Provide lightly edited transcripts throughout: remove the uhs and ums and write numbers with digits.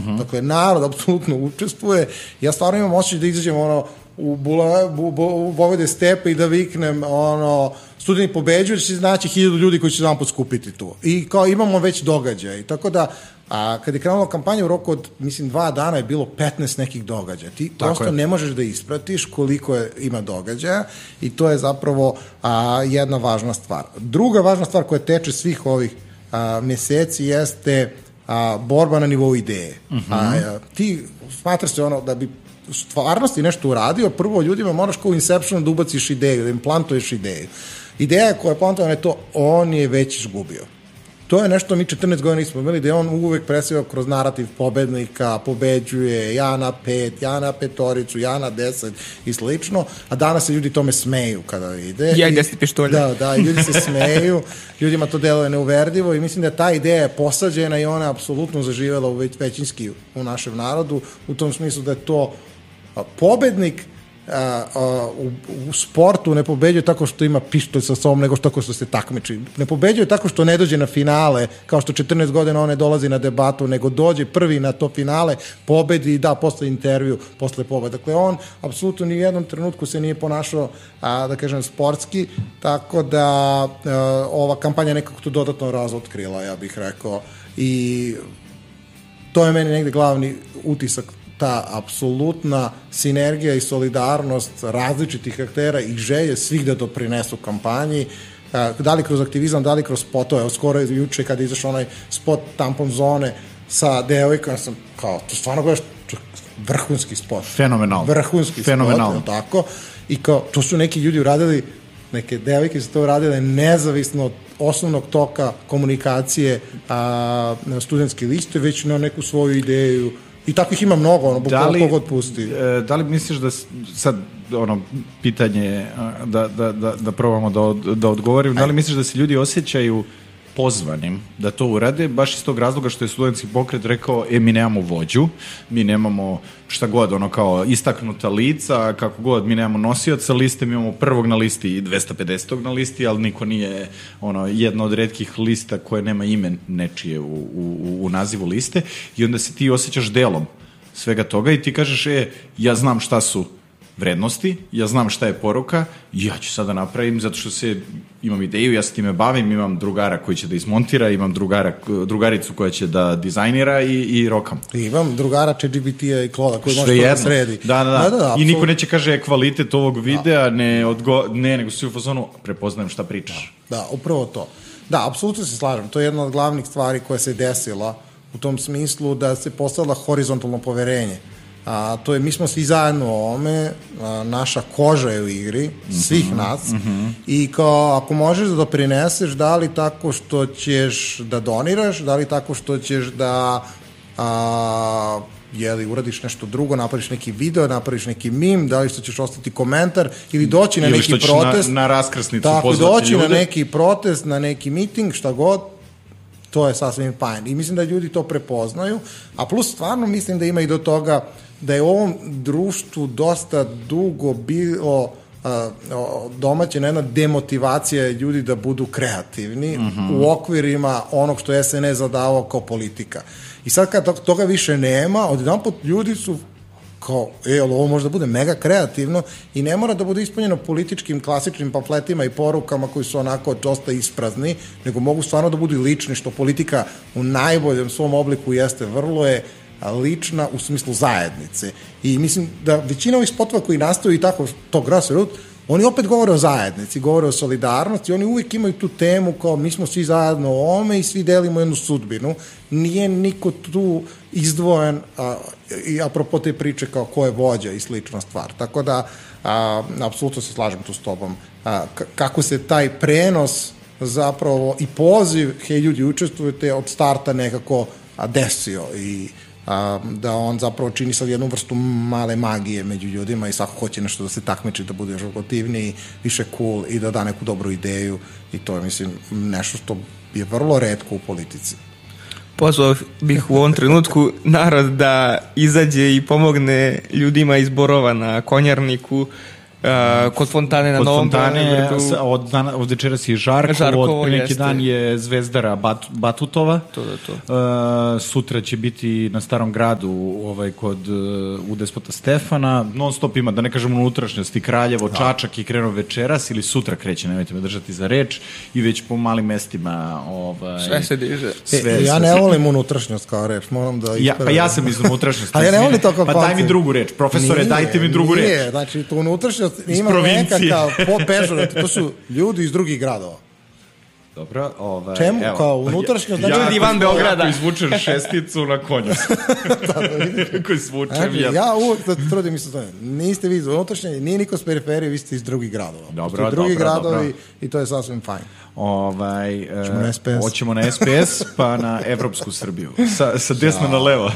Dakle, narod apsolutno učestvuje. Ja stvarno imam osjećaj da izađem u Vojvode stepe i da viknem studenti pobeđuju, da će znači 1000 ljudi koji će vam poskupiti tu. I kao imamo već događaj. Tako da, kad je krenula kampanja u roku od, mislim, 2 dana je bilo 15 nekih događaja. Ti prosto ne možeš da ispratiš koliko ima događaja i to je zapravo jedna važna stvar. Druga važna stvar koja teče svih ovih meseci jeste borba na nivou ideje. Ti smatra se da bi u stvarnosti nešto uradio, prvo ljudima moraš kao u Inceptionu da ubaciš ideju, da im plantuješ ideju. Ideja koja je plantovana je to, on je već izgubio. To je nešto mi 14 godina nismo imali, da je on uvek presivao kroz narativ pobednika, pobeđuje, ja na 5, ja na 5, ja na 10 i slično, a danas se ljudi tome smeju kada ide. Ja i 10 pištolja. Da, ljudi se smeju, ljudima to deluje neuverdivo i mislim da ta ideja je posađena i ona je apsolutno zaživela većinski u našem narodu, u tom smislu da je to pobednik u sportu ne pobeđuje tako što ima pištolj sa sobom, nego tako što se takmiči. Ne pobeđuje tako što ne dođe na finale, kao što 14 godina on ne dolazi na debatu, nego dođe prvi na to finale, pobedi i da posle intervju, posle pobeda. Dakle, on apsolutno ni u jednom trenutku se nije ponašao, da kažem, sportski, tako da ova kampanja nekako tu dodatno razotkrila, ja bih rekao. I to je meni negde glavni utisak, ta apsolutna sinergija i solidarnost različitih aktera i želje svih da doprinesu kampanji, da li kroz aktivizam, da li kroz spotove. Skoro je juče kada je izašao onaj spot tampon zone sa devojkama, sam kao, to stvarno gledaš vrhunski spot. Fenomenalno. Vrhunski spot, tako. I kao, to su neki ljudi uradili, neke devojke su to uradile nezavisno od osnovnog toka komunikacije na studentski listu, već na neku svoju ideju. I takvih ima mnogo, bukvalno kogod pusti. Da li misliš da sad, pitanje da probamo da odgovorim, da li misliš da se ljudi osjećaju pozvanim da to urade, baš iz tog razloga što je studentski pokret rekao, mi nemamo vođu, mi nemamo šta god, kao istaknuta lica, kako god, mi nemamo nosioca liste, mi imamo prvog na listi i 250. na listi, ali niko nije jedna od retkih lista koje nema ime nečije u nazivu liste i onda se ti osjećaš delom svega toga i ti kažeš, ja znam šta su vrednosti, ja znam šta je poruka i ja ću sada napravim zato što imam ideju, ja se time bavim, imam drugara koji će da izmontira, imam drugaricu koja će da dizajnira i rokam. Imam drugara ChatGPT-a i Kloda koji može da sredi. Da. I niko neće kaže kvalitet ovog videa, nego svi u fazonu prepoznajem šta pričaš. Da, upravo to. Da, apsolutno se slažem. To je jedna od glavnih stvari koja se desila u tom smislu da se postavila horizontalno poverenje. To je, mi smo svi zajedno u ovome, naša koža je u igri, svih nas, i kao, ako možeš da doprineseš, da li tako što ćeš da doniraš, da li tako što ćeš da uradiš nešto drugo, napraviš neki video, napraviš neki mim, da li što ćeš ostati komentar ili doći na neki protest. Ili što ćeš na raskrsnicu pozvati ljude. Tako, doći na neki protest, na neki miting, šta god, to je sasvim fajn. I mislim da ljudi to prepoznaju, a plus stvarno mislim da ima i do toga da je u ovom društvu dosta dugo bilo domaćena jedna demotivacija ljudi da budu kreativni u okvirima onog što je SNS zadavao kao politika. I sad kad toga više nema, odjedanput ljudi su kao, ovo možda bude mega kreativno i ne mora da bude ispunjeno političkim klasičnim pamfletima i porukama koji su onako dosta isprazni, nego mogu stvarno da budu lični, što politika u najboljem svom obliku jeste, vrlo je lična u smislu zajednice. I mislim da većina ovih spotova koji nastaju i tako to grassroots, oni opet govore o zajednici, govore o solidarnosti, oni uvijek imaju tu temu kao mi smo svi zajedno u ovome i svi delimo jednu sudbinu. Nije niko tu izdvojen i apropo te priče kao ko je vođa i slična stvar. Tako da, apsolutno se slažem tu s tobom. Kako se taj prenos zapravo i poziv, hej ljudi učestvujete, od starta nekako desio i da on zapravo čini sad jednu vrstu male magije među ljudima i svako hoće nešto da se takmiči, da bude žalgotivniji, više cool i da da neku dobru ideju i to je, mislim, nešto što je vrlo retko u politici. Pozvao bih u ovom trenutku narod da izađe i pomogne ljudima iz Borova na Konjarniku kod Fontane na Novom Beogradu. Od večeras je Žarkovo, od neki dan je Zvezdara Batutova. To. Sutra će biti na Starom gradu u Despota Stefana. Non stop ima, da ne kažemo unutrašnjosti, Kraljevo, Čačak je krenuo večeras ili sutra kreće, nemojte me držati za reč, i već po malim mestima sve se diže. Ja ne volim unutrašnjost kao reč, moram da ispravim. Pa ja sam iz unutrašnjosti. Ali ja ne volim to kao Pa daj mi drugu reč, profesore, dajte mi drugu reč. Nije, znači tu unutrašnjost ima nekakav pežorativ, to su ljudi iz drugih gradova. Dobro, čemu? Kao unutrašnjost? Ljudi van Beograda. Ja izvučem šesticu na konju. Kako izvučem. Znači, ja uvek da trudim misle to. Niste vi iz unutrašnje, nije niko s periferije, vi ste iz drugih gradova. Dobro, drugi gradovi i to je sasvim fajn. Hoćemo na SPS, pa na Evropsku Srbiju. Sa desna na levo.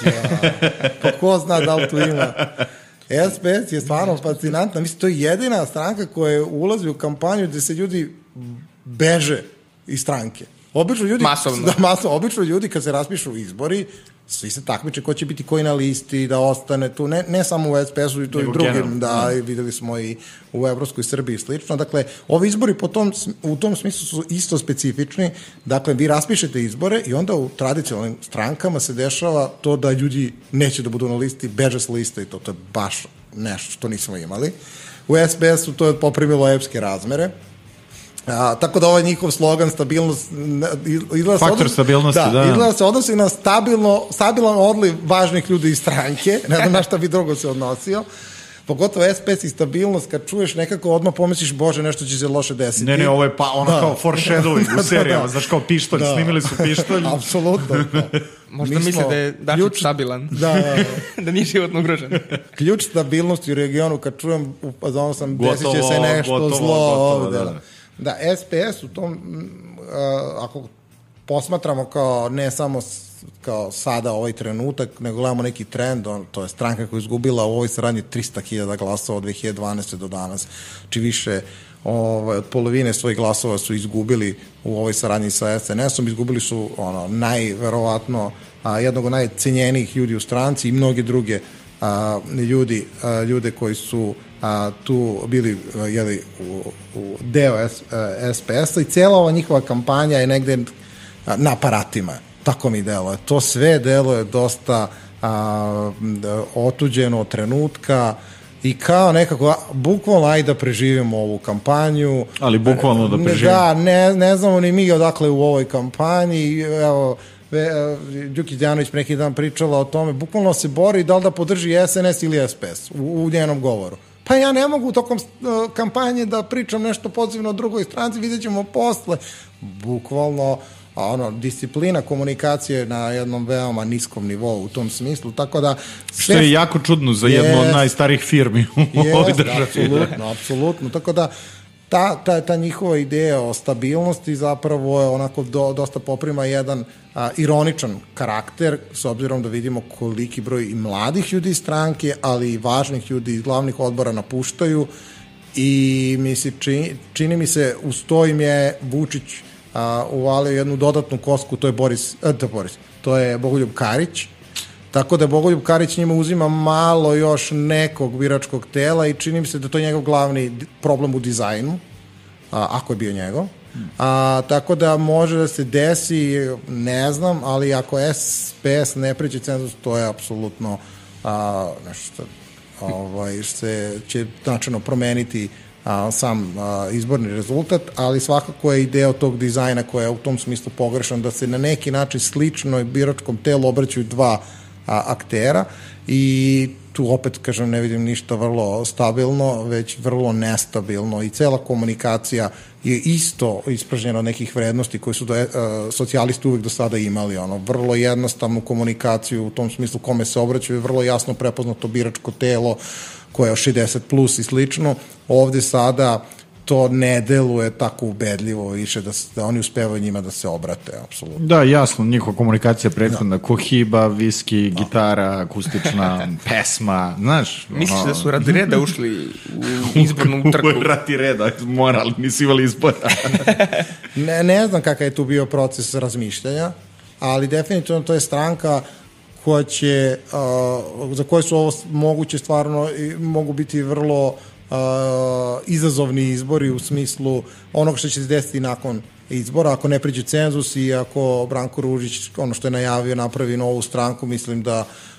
Pa ko zna da li tu ima... SPS je stvarno fascinantna. Mislim, to je jedina stranka koja ulazi u kampanju gde se ljudi beže iz stranke. Obično ljudi, masovno. Obično ljudi kad se raspišu izbori, svi se takmiče ko će biti koji na listi, da ostane tu, ne samo u SPS-u i to i drugim, videli smo i u Evropskoj Srbiji i slično. Dakle, ovi izbori u tom smislu su isto specifični. Dakle, vi raspišete izbore i onda u tradicionalnim strankama se dešava to da ljudi neće da budu na listi, beže s liste i to je baš nešto što nismo imali. U SPS-u to je poprimilo epske razmere. Tako da ovaj njihov slogan stabilnost faktor stabilnosti, izgleda se odnosi na stabilan odliv važnih ljudi iz stranke, ne znam na šta bi drugo se odnosio, pogotovo SPS i stabilnost, kad čuješ nekako odmah pomisliš, bože, nešto će se loše desiti. Ne, ovo je kao foreshadowing u serijama, znaš, kao pištolj, snimili su pištolj. Apsolutno. Možda misle da je Dačić stabilan, da nije životno ugrožen. Ključ stabilnosti u regionu, kad čujem, znao sam, desit će se nešto zlo ovde. Da, SPS u tom, ako posmatramo kao ne samo kao sada ovaj trenutak, nego gledamo neki trend, to je stranka koja je izgubila u ovoj saradnji 300.000 glasova od 2012. do danas, či više od polovine svojih glasova su izgubili u ovoj saradnji sa SNS-om, izgubili su najverovatno jednog od najcenjenijih ljudi u stranci i mnogi druge ljude koji su tu bili u deo SPS-a i cijela ova njihova kampanja je negde na aparatima. Tako mi deluje. To sve deluje dosta otuđeno od trenutka i kao nekako, bukvalno ajde da preživimo ovu kampanju. Ali bukvalno da preživimo. Da, ne znamo ni mi odakle u ovoj kampanji. Evo, Đukić Dejanović pre neki dan pričala o tome, bukvalno se bori da li da podrži SNS ili SPS u njenom govoru. Pa ja ne mogu tokom kampanje da pričam nešto pozitivno o drugoj stranci, vidjet ćemo posle. Bukvalno, disciplina komunikacije na jednom veoma niskom nivou u tom smislu, tako da... Što je jako čudno za jednu od najstarijih firmi u ovoj državi. Apsolutno, tako da ta njihova ideja o stabilnosti zapravo je onako dosta poprima jedan ironičan karakter, s obzirom da vidimo koliki broj i mladih ljudi iz stranke, ali i važnih ljudi iz glavnih odbora napuštaju i čini mi se uz to im je Vučić uvalio jednu dodatnu kosku, to je Bogoljub Karić, tako da Bogoljub Karić njima uzima malo još nekog biračkog tela i čini mi se da to je njegov glavni problem u dizajnu, ako je bio njegov. Tako da može da se desi, ne znam, ali ako SPS ne pređe cenzus, to je apsolutno nešto što će značajno promeniti sam izborni rezultat, ali svakako je ideja tog dizajna koja je u tom smislu pogrešan, da se na neki način slično biračkom telu obraćaju dva aktera i tu opet, kažem, ne vidim ništa vrlo stabilno, već vrlo nestabilno i cela komunikacija je isto ispražnjena od nekih vrednosti koje su socijalisti uvek do sada imali, vrlo jednostavnu komunikaciju u tom smislu kome se obraćaju, vrlo jasno prepoznato biračko telo koje je 60 plus i slično. Ovde sada to ne deluje tako ubedljivo više da oni uspevaju njima da se obrate, apsolutno. Da, jasno, njihova komunikacija prethodna, kohiba, viski, gitara, akustična, pesma, znaš. Misliš da su radi reda ušli u izbornu trku? Radi reda, morali, nisu imali izbora. Ne znam kakav je tu bio proces razmišljanja, ali definitivno to je stranka koja će, za koje su ovo moguće stvarno, mogu biti vrlo izazovni izbori u smislu onog što će se desiti nakon izbora, ako ne priđe cenzus i ako Branko Ružić, ono što je najavio, napravi novu stranku, mislim da